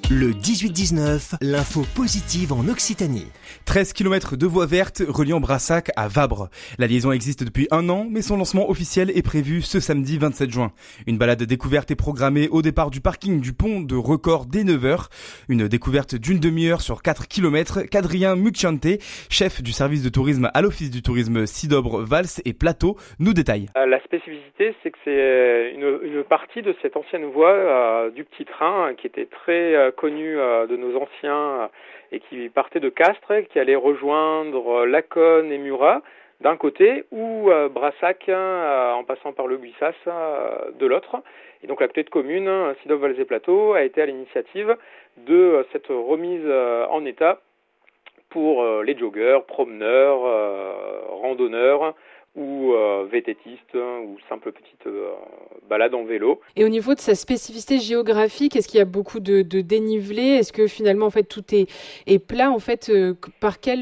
Le 18-19, l'info positive en Occitanie. 13 km de voies vertes reliant Brassac à Vabre. La liaison existe depuis 1 an, mais son lancement officiel est prévu ce samedi 27 juin. Une balade découverte est programmée au départ du parking du pont de Record dès 9h. Une découverte d'une demi-heure sur 4 km qu'Adrien Mucciante, chef du service de tourisme à l'Office du tourisme Sidobre, Vals et Plateau, nous détaille. La spécificité, c'est que c'est une partie de cette ancienne voie du petit train qui était très connue de nos anciens et qui partait de Castres, qui allait rejoindre Laconne et Murat d'un côté ou Brassac en passant par le Buissas de l'autre. Et donc la petite commune, Sidobre, Vals et Plateau, a été à l'initiative de cette remise en état pour les joggeurs, promeneurs, randonneurs ou vététistes ou simples petites balades en vélo. Et au niveau de sa spécificité géographique, est-ce qu'il y a beaucoup de dénivelé ? Est-ce que finalement en fait tout est plat en fait par quel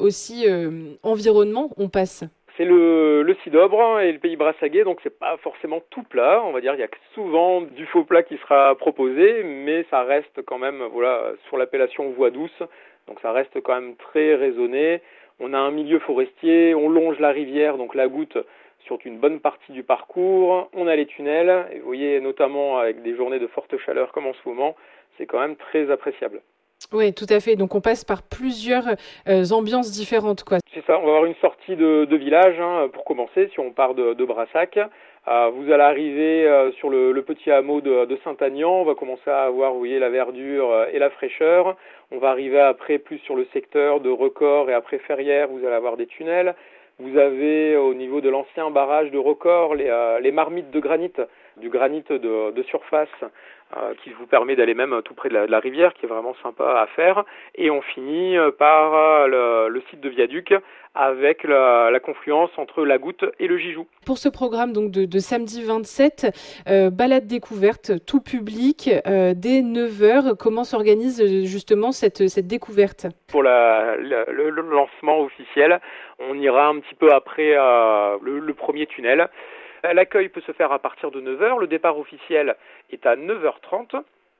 environnement on passe ? C'est le Sidobre et le pays brassaguais, donc c'est pas forcément tout plat. On va dire il y a souvent du faux plat qui sera proposé, mais ça reste quand même sur l'appellation voie douce, donc ça reste quand même très raisonné. On a un milieu forestier, on longe la rivière, donc la Goutte, sur une bonne partie du parcours. On a les tunnels, et vous voyez notamment avec des journées de forte chaleur comme en ce moment, c'est quand même très appréciable. Oui, tout à fait. Donc on passe par plusieurs ambiances différentes, quoi. C'est ça, on va avoir une sortie de village pour commencer, si on part de Brassac. Vous allez arriver sur le petit hameau de Saint-Agnan, on va commencer à avoir la verdure et la fraîcheur. On va arriver après plus sur le secteur de Record et après Ferrières, vous allez avoir des tunnels. Vous avez au niveau de l'ancien barrage de Record les marmites de granit, du granit de surface qui vous permet d'aller même tout près de la rivière, qui est vraiment sympa à faire. Et on finit par le site de viaduc avec la confluence entre la Goutte et le Gijou. Pour ce programme donc de samedi 27, balade découverte, tout public, dès 9h, comment s'organise justement cette découverte ? Pour le lancement officiel, on ira un petit peu après le premier tunnel. L'accueil peut se faire à partir de 9h, le départ officiel est à 9h30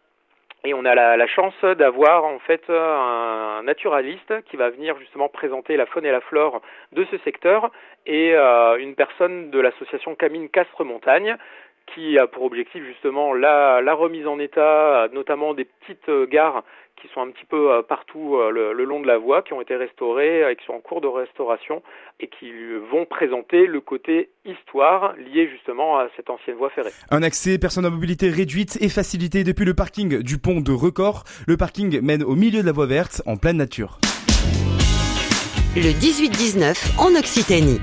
et on a la chance d'avoir en fait un naturaliste qui va venir justement présenter la faune et la flore de ce secteur et une personne de l'association Camine Castres Montagne qui a pour objectif justement la remise en état, notamment des petites gares qui sont un petit peu partout le long de la voie, qui ont été restaurées et qui sont en cours de restauration et qui vont présenter le côté histoire lié justement à cette ancienne voie ferrée. Un accès personnes à mobilité réduite et facilité depuis le parking du pont de Record. Le parking mène au milieu de la voie verte, en pleine nature. Le 18-19 en Occitanie.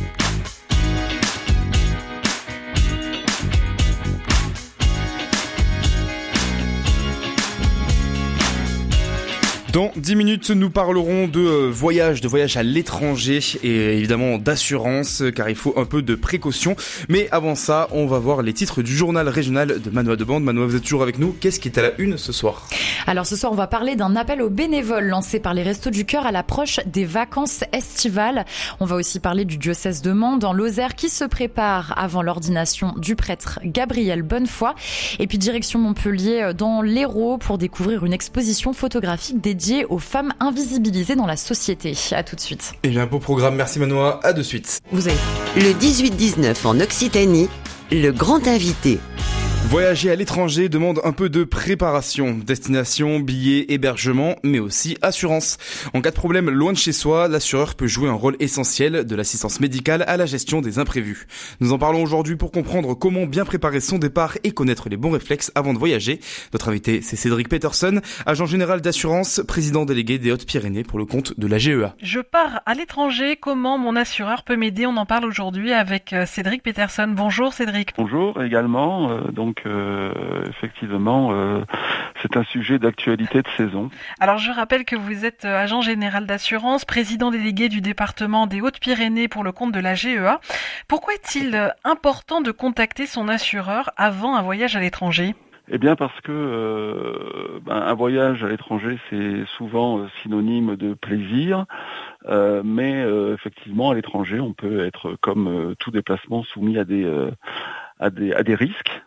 Dans 10 minutes, nous parlerons de voyage à l'étranger et évidemment d'assurance, car il faut un peu de précaution. Mais avant ça, on va voir les titres du journal régional de Manoa de Bande. Manoa, vous êtes toujours avec nous. Qu'est-ce qui est à la une ce soir ? Alors ce soir, on va parler d'un appel aux bénévoles lancé par les Restos du Cœur à l'approche des vacances estivales. On va aussi parler du diocèse de Mende en Lozère qui se prépare avant l'ordination du prêtre Gabriel Bonnefoy. Et puis direction Montpellier dans l'Hérault pour découvrir une exposition photographique dédiée aux femmes invisibilisées dans la société. À tout de suite. Eh bien, beau programme. Merci Manoa. À de suite. Vous avez le 18-19 en Occitanie, le grand invité. Voyager à l'étranger demande un peu de préparation. Destination, billets, hébergement, mais aussi assurance. En cas de problème loin de chez soi, l'assureur peut jouer un rôle essentiel de l'assistance médicale à la gestion des imprévus. Nous en parlons aujourd'hui pour comprendre comment bien préparer son départ et connaître les bons réflexes avant de voyager. Notre invité, c'est Cédric Peterson, agent général d'assurance, président délégué des Hautes-Pyrénées pour le compte de la GEA. Je pars à l'étranger, comment mon assureur peut m'aider ? On en parle aujourd'hui avec Cédric Peterson. Bonjour Cédric. Bonjour également. Effectivement, c'est un sujet d'actualité de saison. Alors je rappelle que vous êtes agent général d'assurance, président délégué du département des Hautes-Pyrénées pour le compte de la GEA. Pourquoi est-il important de contacter son assureur avant un voyage à l'étranger ? Eh bien parce que un voyage à l'étranger c'est souvent synonyme de plaisir, mais effectivement à l'étranger on peut être comme tout déplacement soumis à des risques.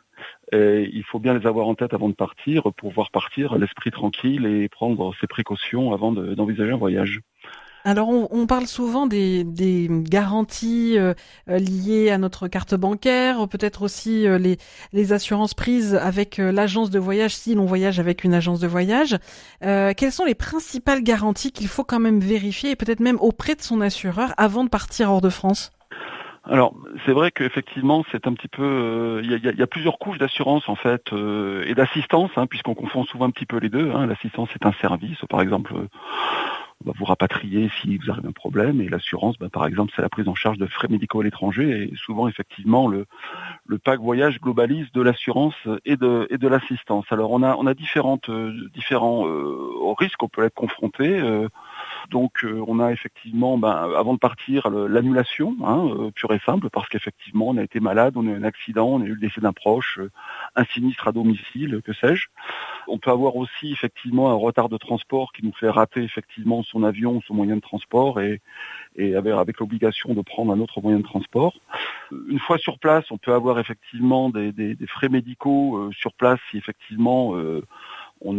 Et il faut bien les avoir en tête avant de partir pour pouvoir partir l'esprit tranquille et prendre ses précautions avant d'envisager un voyage. Alors, on parle souvent des garanties liées à notre carte bancaire, peut-être aussi les assurances prises avec l'agence de voyage si l'on voyage avec une agence de voyage. Quelles sont les principales garanties qu'il faut quand même vérifier et peut-être même auprès de son assureur avant de partir hors de France ? Alors, c'est vrai qu'effectivement, c'est un petit peu... Il y a plusieurs couches d'assurance, en fait, et d'assistance, puisqu'on confond souvent un petit peu les deux. L'assistance, c'est un service. Par exemple, on va vous rapatrier si vous avez un problème, et l'assurance, par exemple, c'est la prise en charge de frais médicaux à l'étranger, et souvent, effectivement, le pack voyage globalise de l'assurance et de l'assistance. Alors, on a différents risques qu'on peut être confronté. Donc on a effectivement, avant de partir, l'annulation, pure et simple, parce qu'effectivement on a été malade, on a eu un accident, on a eu le décès d'un proche, un sinistre à domicile, que sais-je. On peut avoir aussi effectivement un retard de transport qui nous fait rater effectivement son avion, son moyen de transport, et avec l'obligation de prendre un autre moyen de transport. Une fois sur place, on peut avoir effectivement des frais médicaux sur place si effectivement on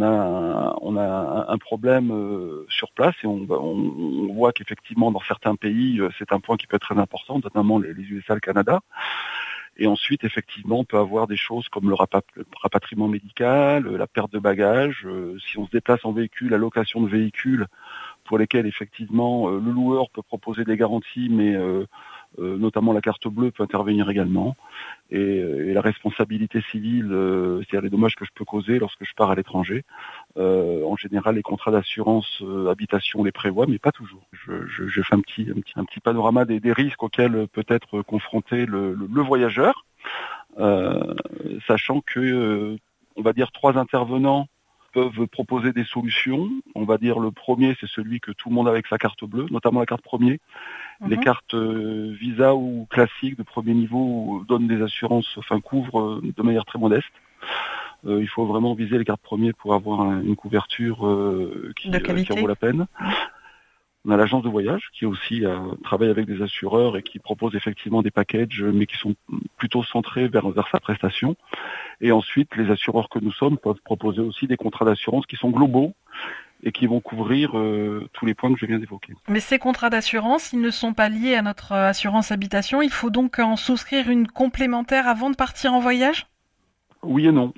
a un problème sur place, et on voit qu'effectivement dans certains pays c'est un point qui peut être très important, notamment les USA, le Canada. Et ensuite effectivement on peut avoir des choses comme le rapatriement médical, la perte de bagages, si on se déplace en véhicule, la location de véhicules pour lesquels effectivement le loueur peut proposer des garanties, mais notamment la carte bleue peut intervenir également, et la responsabilité civile, c'est-à-dire les dommages que je peux causer lorsque je pars à l'étranger. En général, les contrats d'assurance habitation les prévoient, mais pas toujours. Je fais un petit panorama des risques auxquels peut être confronté le voyageur, sachant que on va dire 3 intervenants peuvent proposer des solutions. On va dire le premier, c'est celui que tout le monde a avec sa carte bleue, notamment la carte premier. Les cartes Visa ou classiques de premier niveau donnent des assurances, couvrent de manière très modeste. Il faut vraiment viser les cartes premiers pour avoir une couverture qui en vaut la peine. On a l'agence de voyage qui aussi travaille avec des assureurs et qui propose effectivement des packages, mais qui sont plutôt centrés vers sa prestation. Et ensuite, les assureurs que nous sommes peuvent proposer aussi des contrats d'assurance qui sont globaux et qui vont couvrir tous les points que je viens d'évoquer. Mais ces contrats d'assurance, ils ne sont pas liés à notre assurance habitation. Il faut donc en souscrire une complémentaire avant de partir en voyage ? Oui et non.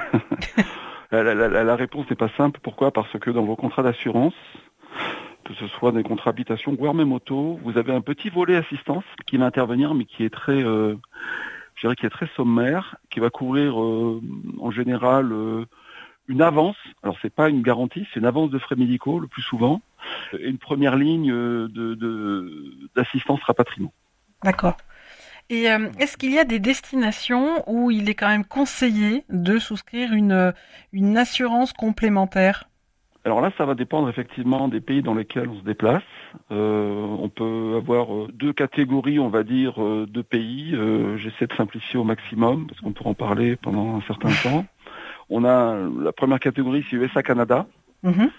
La réponse n'est pas simple. Pourquoi ? Parce que dans vos contrats d'assurance, que ce soit des contrats habitation, voire même auto, vous avez un petit volet assistance qui va intervenir, mais qui est très, qui est très sommaire, qui va couvrir en général une avance. Alors c'est pas une garantie, c'est une avance de frais médicaux le plus souvent, et une première ligne d'assistance rapatriement. D'accord. Et est-ce qu'il y a des destinations où il est quand même conseillé de souscrire une assurance complémentaire ? Alors là, ça va dépendre effectivement des pays dans lesquels on se déplace. On peut avoir 2 catégories, on va dire, de pays. J'essaie de simplifier au maximum, parce qu'on pourra en parler pendant un certain temps. On a la première catégorie, c'est USA-Canada. Pourquoi ?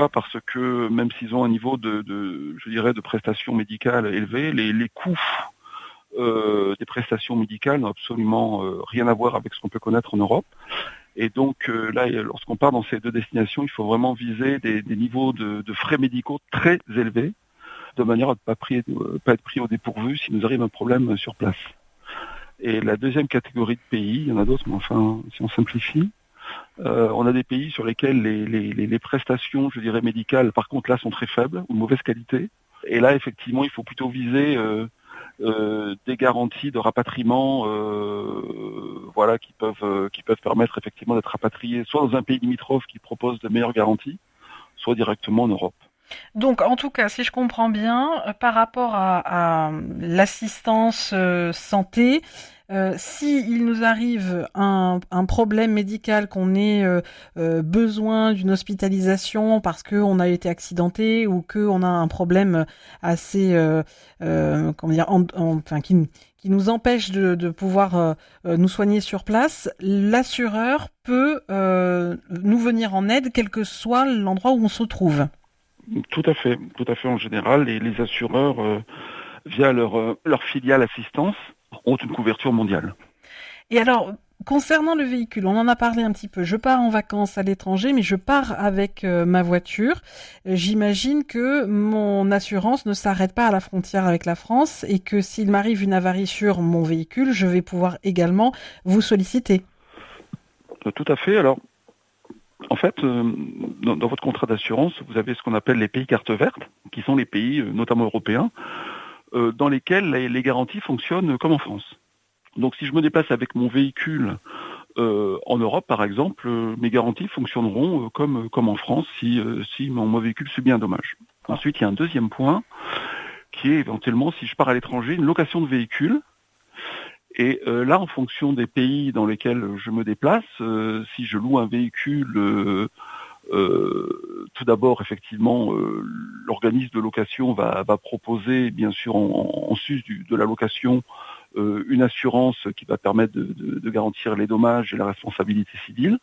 Parce que même s'ils ont un niveau de prestations médicales élevé, les coûts des prestations médicales n'ont absolument rien à voir avec ce qu'on peut connaître en Europe. Et donc là, lorsqu'on part dans ces 2 destinations, il faut vraiment viser des niveaux de frais médicaux très élevés, de manière à ne pas être pris au dépourvu si nous arrive un problème sur place. Et la deuxième catégorie de pays, il y en a d'autres, mais enfin, si on simplifie, on a des pays sur lesquels les prestations, médicales, par contre là, sont très faibles, ou de mauvaise qualité. Et là, effectivement, il faut plutôt viser des garanties de rapatriement, qui peuvent permettre effectivement d'être rapatriés soit dans un pays limitrophe qui propose de meilleures garanties, soit directement en Europe. Donc, en tout cas, si je comprends bien, par rapport à l'assistance santé, si il nous arrive un problème médical, qu'on ait besoin d'une hospitalisation parce qu'on a été accidenté ou qu'on a un problème assez, qui nous empêche de pouvoir nous soigner sur place, l'assureur peut nous venir en aide, quel que soit l'endroit où on se trouve. Tout à fait. En général, les assureurs, via leur filiale assistance, ont une couverture mondiale. Et alors, concernant le véhicule, on en a parlé un petit peu. Je pars en vacances à l'étranger, mais je pars avec ma voiture. J'imagine que mon assurance ne s'arrête pas à la frontière avec la France et que s'il m'arrive une avarie sur mon véhicule, je vais pouvoir également vous solliciter. Tout à fait. Alors, en fait, dans votre contrat d'assurance, vous avez ce qu'on appelle les pays carte verte, qui sont les pays, notamment européens, dans lesquels les garanties fonctionnent comme en France. Donc si je me déplace avec mon véhicule en Europe, par exemple, mes garanties fonctionneront comme en France si mon véhicule subit un dommage. Ensuite, il y a un deuxième point qui est éventuellement, si je pars à l'étranger, une location de véhicule. Et là, en fonction des pays dans lesquels je me déplace, si je loue un véhicule, tout d'abord, effectivement, l'organisme de location va proposer, bien sûr, en sus de la location, une assurance qui va permettre de garantir les dommages et la responsabilité civile.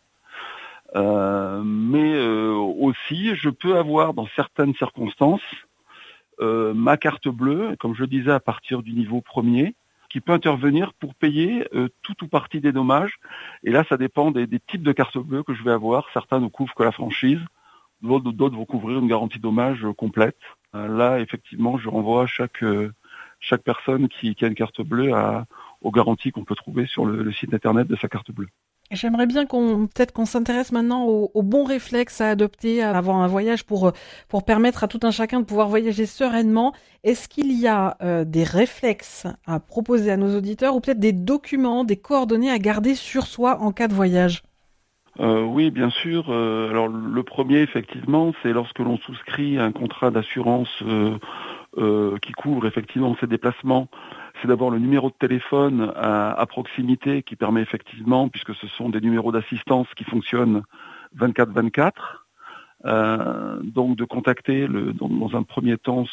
Mais aussi, je peux avoir, dans certaines circonstances, ma carte bleue, comme je le disais, à partir du niveau premier, qui peut intervenir pour payer tout ou partie des dommages. Et là, ça dépend des types de cartes bleues que je vais avoir. Certains ne couvrent que la franchise, d'autres vont couvrir une garantie dommage complète. Là, effectivement, je renvoie chaque personne qui a une carte bleue aux garanties qu'on peut trouver sur le site internet de sa carte bleue. J'aimerais bien qu'on s'intéresse maintenant aux bons réflexes à adopter avant un voyage pour permettre à tout un chacun de pouvoir voyager sereinement. Est-ce qu'il y a des réflexes à proposer à nos auditeurs ou peut-être des documents, des coordonnées à garder sur soi en cas de voyage ? Oui, bien sûr. Alors le premier, effectivement, c'est lorsque l'on souscrit un contrat d'assurance qui couvre effectivement ces déplacements, c'est d'avoir le numéro de téléphone à proximité qui permet effectivement, puisque ce sont des numéros d'assistance qui fonctionnent 24/24, donc de contacter dans un premier temps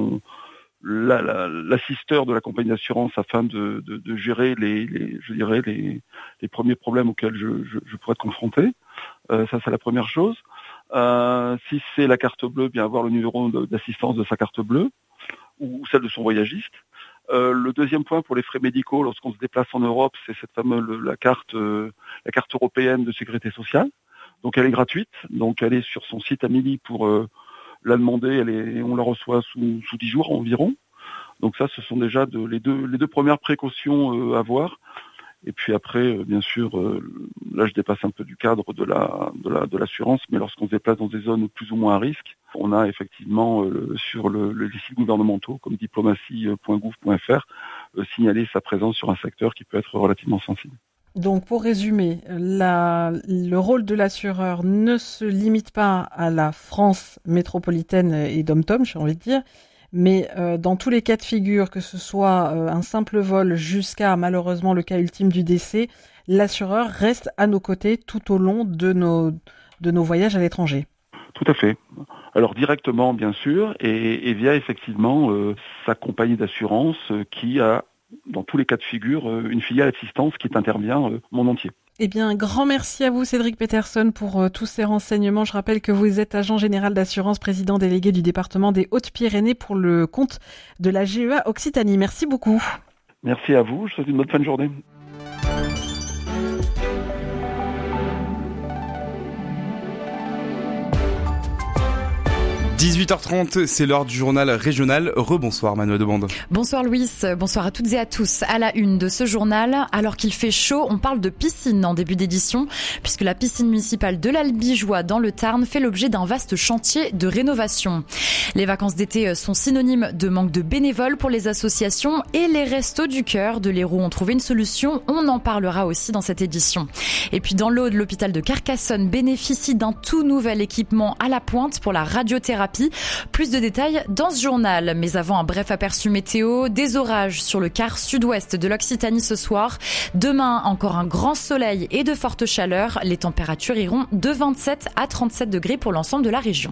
l'assisteur de la compagnie d'assurance afin de gérer les premiers problèmes auxquels je pourrais être confronté. Ça, c'est la première chose. Si c'est la carte bleue, bien avoir le numéro d'assistance de sa carte bleue ou celle de son voyagiste. Le deuxième point pour les frais médicaux, lorsqu'on se déplace en Europe, c'est cette fameuse la carte européenne de sécurité sociale. Donc elle est gratuite, donc elle est sur son site Amélie pour la demander, on la reçoit sous 10 jours environ. Donc ça, ce sont déjà les deux premières précautions à avoir. Et puis après, bien sûr, là je dépasse un peu du cadre de l'assurance, mais lorsqu'on se déplace dans des zones plus ou moins à risque, on a effectivement sur les sites gouvernementaux comme diplomatie.gouv.fr signalé sa présence sur un secteur qui peut être relativement sensible. Donc pour résumer, le rôle de l'assureur ne se limite pas à la France métropolitaine et dom-tom, j'ai envie de dire, mais dans tous les cas de figure, que ce soit un simple vol jusqu'à malheureusement le cas ultime du décès, l'assureur reste à nos côtés tout au long de nos voyages à l'étranger. Tout à fait. Alors directement bien sûr et via effectivement sa compagnie d'assurance qui a dans tous les cas de figure une filiale assistance qui intervient monde entier. Eh bien, grand merci à vous, Cédric Peterson, pour tous ces renseignements. Je rappelle que vous êtes agent général d'assurance, président délégué du département des Hautes-Pyrénées pour le compte de la GEA Occitanie. Merci beaucoup. Merci à vous. Je vous souhaite une bonne fin de journée. 18h30, c'est l'heure du journal régional. Rebonsoir Manuel Debande. Bonsoir Louis, bonsoir à toutes et à tous. À la une de ce journal, alors qu'il fait chaud, on parle de piscine en début d'édition, puisque la piscine municipale de l'Albigeois dans le Tarn fait l'objet d'un vaste chantier de rénovation. Les vacances d'été sont synonymes de manque de bénévoles pour les associations et les Restos du Cœur de l'Hérault ont trouvé une solution. On en parlera aussi dans cette édition. Et puis dans l'Aude, l'hôpital de Carcassonne bénéficie d'un tout nouvel équipement à la pointe pour la radiothérapie. Plus de détails dans ce journal. Mais avant, un bref aperçu météo. Des orages sur le quart sud-ouest de l'Occitanie ce soir. Demain, encore un grand soleil et de fortes chaleurs. Les températures iront de 27 à 37 degrés pour l'ensemble de la région.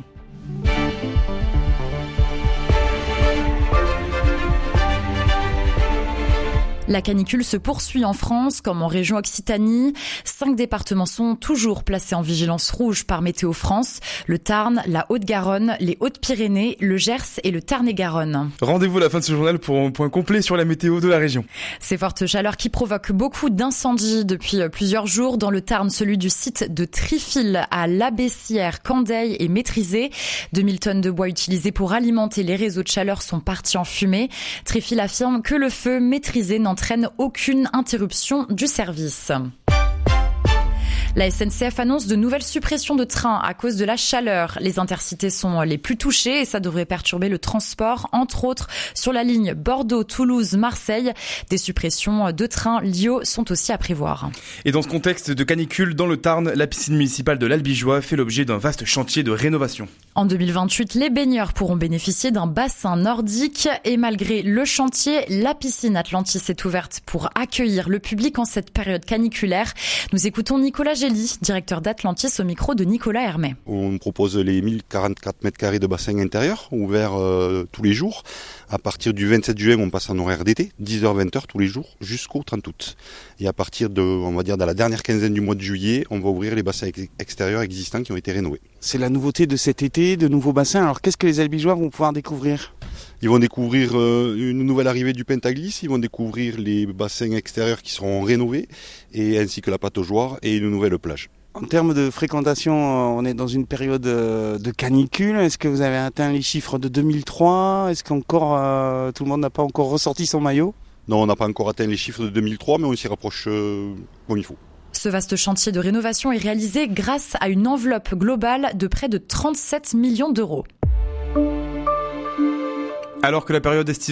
La canicule se poursuit en France comme en région Occitanie. 5 départements sont toujours placés en vigilance rouge par Météo France. Le Tarn, la Haute-Garonne, les Hautes-Pyrénées, le Gers et le Tarn-et-Garonne. Rendez-vous à la fin de ce journal pour un point complet sur la météo de la région. Ces fortes chaleurs qui provoquent beaucoup d'incendies depuis plusieurs jours. Dans le Tarn, celui du site de Trifil à Labessière, Candeille est maîtrisé. 2000 tonnes de bois utilisées pour alimenter les réseaux de chaleur sont partis en fumée. Trifil affirme que le feu maîtrisé n'entraîne aucune interruption du service. La SNCF annonce de nouvelles suppressions de trains à cause de la chaleur. Les intercités sont les plus touchées et ça devrait perturber le transport, entre autres sur la ligne Bordeaux-Toulouse-Marseille. Des suppressions de trains Lyon sont aussi à prévoir. Et dans ce contexte de canicule dans le Tarn, la piscine municipale de l'Albigeois fait l'objet d'un vaste chantier de rénovation. En 2028, les baigneurs pourront bénéficier d'un bassin nordique et malgré le chantier, la piscine Atlantis est ouverte pour accueillir le public en cette période caniculaire. Nous écoutons Nicolas Gély, directeur d'Atlantis au micro de Nicolas Hermet. On propose les 1044 mètres carrés de bassin intérieur ouverts tous les jours. À partir du 27 juin, on passe en horaire d'été, 10h-20h tous les jours jusqu'au 30 août. Et à partir de, on va dire, dans la dernière quinzaine du mois de juillet, on va ouvrir les bassins extérieurs existants qui ont été rénovés. C'est la nouveauté de cet été, de nouveaux bassins. Alors qu'est-ce que les Albigeois vont pouvoir découvrir ? Ils vont découvrir une nouvelle arrivée du Pentaglisse, ils vont découvrir les bassins extérieurs qui seront rénovés, et ainsi que la pataugeoire et une nouvelle plage. En termes de fréquentation, on est dans une période de canicule. Est-ce que vous avez atteint les chiffres de 2003 ? Est-ce qu'encore tout le monde n'a pas encore ressorti son maillot ? Non, on n'a pas encore atteint les chiffres de 2003, mais on s'y rapproche comme il faut. Ce vaste chantier de rénovation est réalisé grâce à une enveloppe globale de près de 37 millions d'euros. Alors que la période estivale